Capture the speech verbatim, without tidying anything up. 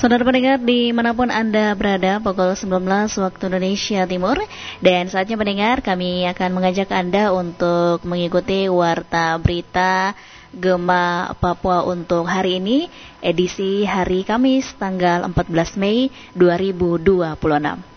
Saudara pendengar dimanapun Anda berada, pukul sembilan belas waktu Indonesia Timur. Dan saatnya pendengar, kami akan mengajak Anda untuk mengikuti Warta Berita Gema Papua untuk hari ini, edisi hari Kamis tanggal empat belas Mei dua ribu dua puluh enam.